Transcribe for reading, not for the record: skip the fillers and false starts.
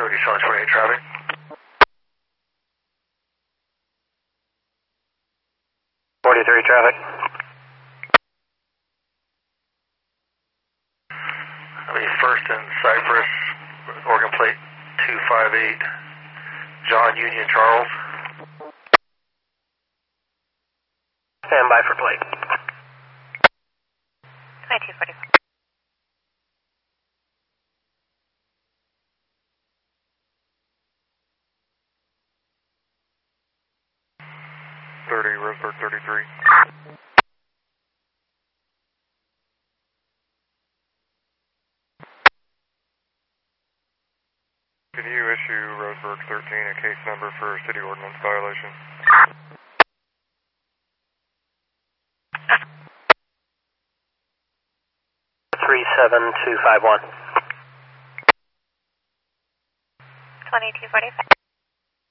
Charlie 28 traffic. .43 traffic. I'll be first in Cypress, Oregon plate 258, John Union Charles. Stand by for plate. 2245. Roseburg 33. Can you issue Roseburg 13 a case number for city ordinance violation? Three 7 251. 2245.